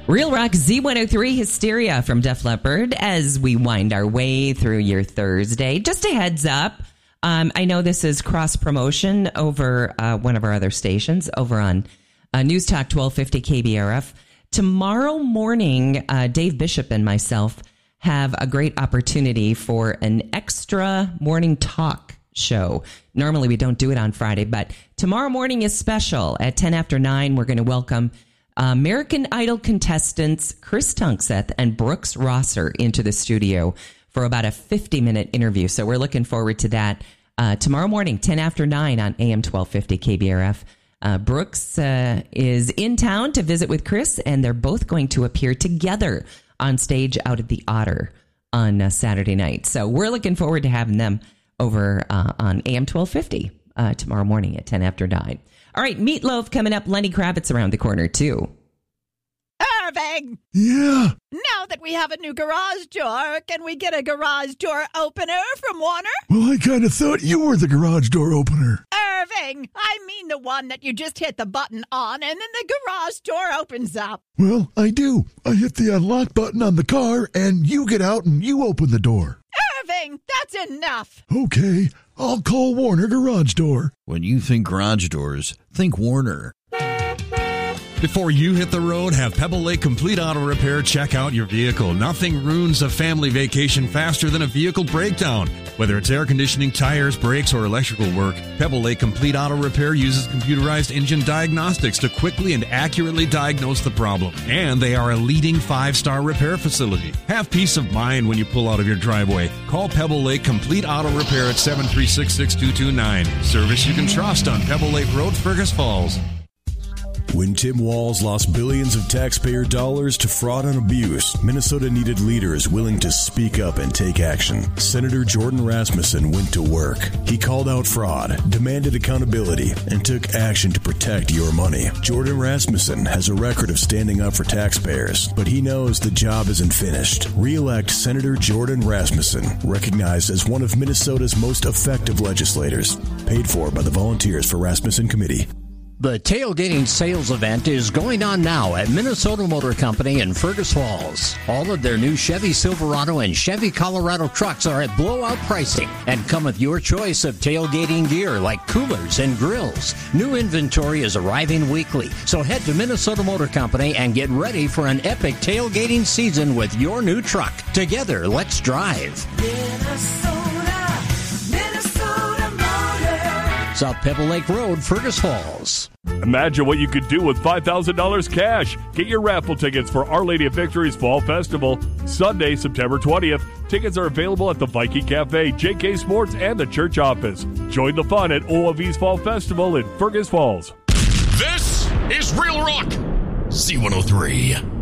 Real Rock Z103 Hysteria from Def Leppard as we wind our way through your Thursday. Just a heads up, I know this is cross-promotion over one of our other stations over on News Talk 1250 KBRF. Tomorrow morning, Dave Bishop and myself have a great opportunity for an extra morning talk show. Normally, we don't do it on Friday, but tomorrow morning is special. At 10 after 9, we're going to welcome American Idol contestants Chris Tunkseth and Brooks Rosser into the studio for about a 50-minute interview. So we're looking forward to that tomorrow morning, 10 after 9 on AM 1250 KBRF. Brooks is in town to visit with Chris, and they're both going to appear together on stage out at the Otter on Saturday night. So we're looking forward to having them over on AM 1250 tomorrow morning at 10 after 9. All right, Meatloaf coming up. Lenny Kravitz around the corner, too. Irving! Yeah? Now that we have a new garage door, can we get a garage door opener from Warner? Well, I kind of thought you were the garage door opener. Irving! I mean the one that you just hit the button on and then the garage door opens up. Well, I do. I hit the unlock button on the car and you get out and you open the door. Irving, that's enough. Okay, I'll call Warner Garage Door. When you think garage doors, think Warner. Before you hit the road, have Pebble Lake Complete Auto Repair check out your vehicle. Nothing ruins a family vacation faster than a vehicle breakdown. Whether it's air conditioning, tires, brakes, or electrical work, Pebble Lake Complete Auto Repair uses computerized engine diagnostics to quickly and accurately diagnose the problem. And they are a leading 5-star repair facility. Have peace of mind when you pull out of your driveway. Call Pebble Lake Complete Auto Repair at 736-6229. Service you can trust on Pebble Lake Road, Fergus Falls. When Tim Walz lost billions of taxpayer dollars to fraud and abuse, Minnesota needed leaders willing to speak up and take action. Senator Jordan Rasmussen went to work. He called out fraud, demanded accountability, and took action to protect your money. Jordan Rasmussen has a record of standing up for taxpayers, but he knows the job isn't finished. Re-elect Senator Jordan Rasmussen, recognized as one of Minnesota's most effective legislators. Paid for by the Volunteers for Rasmussen Committee. The tailgating sales event is going on now at Minnesota Motor Company in Fergus Falls. All of their new Chevy Silverado and Chevy Colorado trucks are at blowout pricing and come with your choice of tailgating gear like coolers and grills. New inventory is arriving weekly, so head to Minnesota Motor Company and get ready for an epic tailgating season with your new truck. Together, let's drive. South Pebble Lake Road, Fergus Falls. Imagine what you could do with $5,000 cash. Get your raffle tickets for Our Lady of Victory's Fall Festival. Sunday, September 20th. Tickets are available at the Viking Cafe, JK Sports, and the church office. Join the fun at OOV's Fall Festival in Fergus Falls. This is Real Rock Z103.